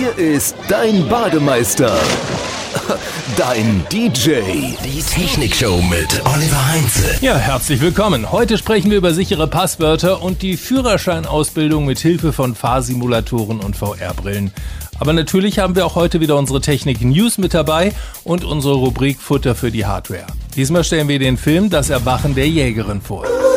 Hier ist dein Bademeister, dein DJ. Die Technikshow mit Oliver Heinze. Ja, herzlich willkommen. Heute sprechen wir über sichere Passwörter und die Führerscheinausbildung mit Hilfe von Fahrsimulatoren und VR-Brillen. Aber natürlich haben wir auch heute wieder unsere Technik-News mit dabei und unsere Rubrik Futter für die Hardware. Diesmal stellen wir den Film Das Erwachen der Jägerin vor.